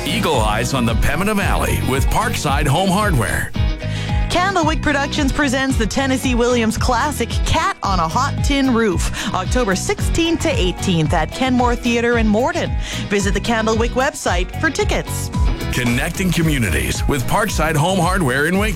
Eagle Eyes on the Pembina Valley with Parkside Home Hardware. Candlewick Productions presents the Tennessee Williams classic Cat on a Hot Tin Roof, October 16th to 18th at Kenmore Theatre in Morden. Visit the Candlewick website for tickets. Connecting communities with Parkside Home Hardware in Wakefield.